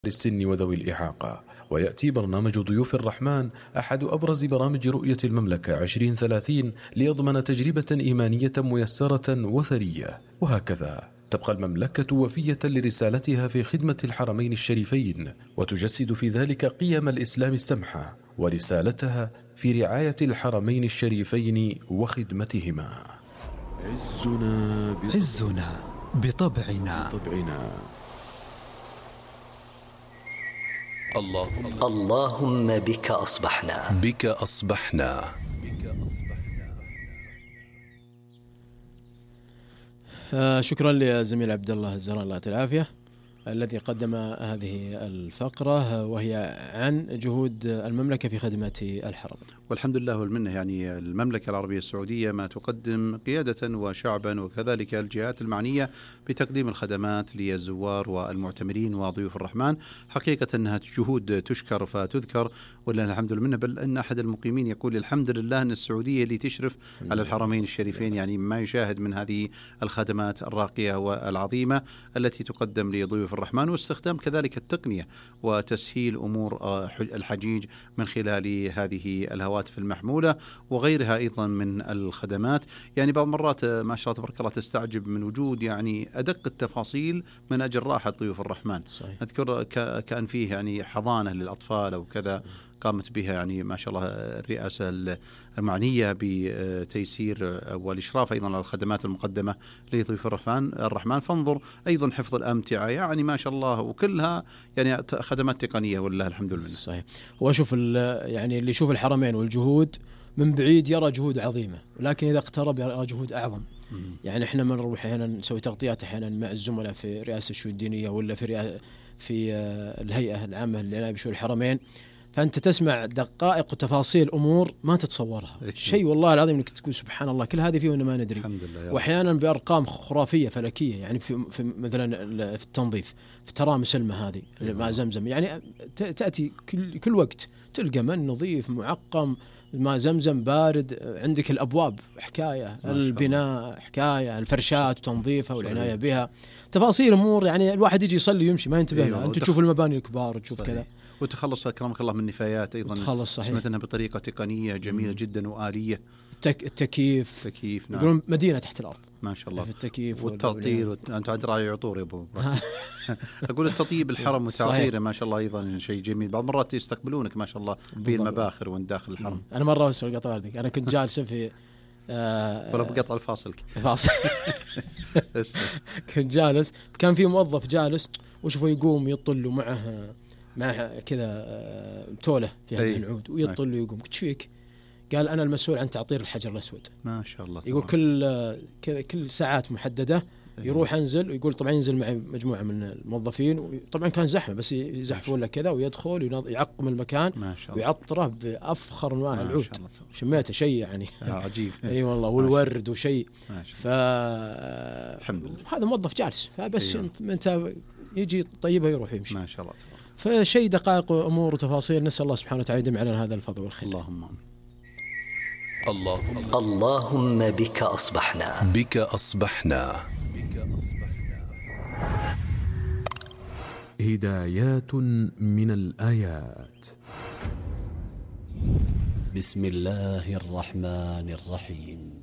للسن وذوي الإعاقة. ويأتي برنامج ضيوف الرحمن أحد أبرز برامج رؤية المملكة 2030 ليضمن تجربة إيمانية ميسرة وثرية. وهكذا تبقى المملكة وفية لرسالتها في خدمة الحرمين الشريفين، وتجسد في ذلك قيم الإسلام السمحة ورسالتها في رعاية الحرمين الشريفين وخدمتهما. عزنا بطبعنا. اللهم بك أصبحنا. شكرا لزميل عبد الله الزهران، الله العافية، الذي قدم هذه الفقرة وهي عن جهود المملكة في خدمة الحرم. والحمد لله والمنة، يعني المملكة العربية السعودية ما تقدم قيادة وشعبا وكذلك الجهات المعنية بتقديم الخدمات للزوار والمعتمرين وضيوف الرحمن، حقيقة أنها جهود تشكر فتذكر، ولله الحمد لله، بل أن أحد المقيمين يقول الحمد لله أن السعودية اللي تشرف على الحرمين الشريفين، يعني ما يشاهد من هذه الخدمات الراقية والعظيمة التي تقدم لضيوف الرحمن، واستخدام كذلك التقنية وتسهيل أمور الحجيج من خلال هذه الهواتف المحمولة وغيرها أيضا من الخدمات. يعني بعض مرات ما شاء الله تبارك الله تستعجب من وجود يعني أدق التفاصيل من أجل راحة ضيوف الرحمن. صحيح. أذكر كان فيه يعني حضانة للأطفال أو كذا قامت بها يعني ما شاء الله الرئاسة المعنية بتيسير والإشراف أيضا على الخدمات المقدمة لضيوف الرحمن. فانظر أيضا حفظ الأمتعة، يعني ما شاء الله، وكلها يعني خدمات تقنية والله الحمد لله. صحيح. وأشوف يعني اللي يشوف الحرمين والجهود من بعيد يرى جهود عظيمة، ولكن إذا اقترب يرى جهود أعظم. يعني إحنا من نروح أحيانا نسوي تغطيات أحيانا مع الزملاء في رئاسة الشؤون الدينية ولا في الهيئة العامة للعناية بشؤون الحرمين، فأنت تسمع دقائق وتفاصيل أمور ما تتصورها. شيء والله العظيم إنك تقول سبحان الله، كل هذه فيه وإنما ما ندري. الحمد لله. وأحيانا بأرقام خرافية فلكية، يعني في مثلا في التنظيف، في ترامس الماء هذه ماء زمزم، يعني تأتي كل وقت تلقى من نظيف معقم، ماء زمزم بارد، عندك الأبواب حكاية، البناء حكاية، الفرشات وتنظيفها والعناية بها، تفاصيل أمور يعني الواحد يجي يصلي ويمشي ما ينتبه لها. أنت تشوف المباني الكبار وتشوف كذا، وتخلص أكرمك الله من النفايات أيضا، سمعتنا بطريقة تقنية جميلة جدا وآلية. التكييف نعم. يقولون مدينة تحت الأرض ما شاء الله. في التكييف والتعطير أنت عاد راعي عطور يا أبو أقول التطيب الحرم وتعطيره ما شاء الله أيضا شيء جميل. بعض مرات يستقبلونك ما شاء الله بالمباخر وانت داخل الحرم. أنا مرة أسأل قطارتك، أنا كنت جالس في ولا بقطع الفاصل كنت جالس، كان في موظف جالس وشوفه يقوم يطل معه كذا توله في هذه العود ويطل ويقوم. قلت فيك؟ قال أنا المسؤول عن تعطير الحجر الأسود. ما شاء الله. يقول كل ساعات محددة يروح أنزل، ويقول طبعا ينزل معي مجموعة من الموظفين، وطبعا كان زحمة بس يزحفون له كذا، ويدخل يعقم المكان ويعطره بأفخر أنواع العود. شميته شيء يعني عجيب. أي والله، والورد وشيء. الحمد لله. هذا موظف جالس، فبس أنت يجي طيبه يروح يمشي. ما شاء الله. فشيء دقائق وأمور وتفاصيل، نسأل الله سبحانه وتعالى يديم علينا هذا الفضل والخير. اللهم بك أصبحنا. هدايات من الآيات. بسم الله الرحمن الرحيم.